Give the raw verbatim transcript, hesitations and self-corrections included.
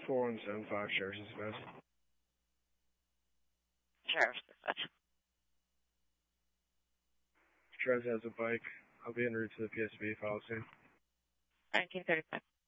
four one seven five, Sheriff's Dispatch. Sheriff's Dispatch. Trez has a bike. I'll be en route to the P S B file soon. nineteen thirty-five.